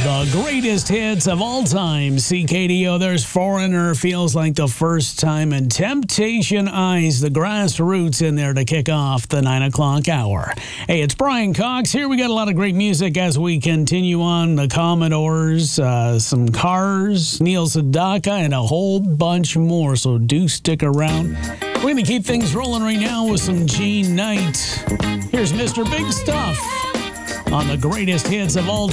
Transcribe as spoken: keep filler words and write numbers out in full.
The greatest hits of all time. C K D O, there's Foreigner, feels like the first time, and Temptation Eyes, the Grassroots in there to kick off the nine o'clock hour. Hey, it's Brian Cox here. We got a lot of great music as we continue on. The Commodores, uh, some Cars, Neil Sedaka, and a whole bunch more, so do stick around. We're going to keep things rolling right now with some Gene Knight. Here's Mister Big Stuff on the greatest hits of all time.